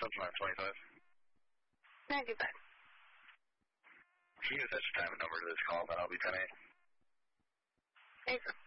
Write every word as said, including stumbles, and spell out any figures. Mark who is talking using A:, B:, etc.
A: Subline twenty-five.
B: ninety-five.
A: Can you set your time and number to this call, then I'll be ten eight.
B: Thanks.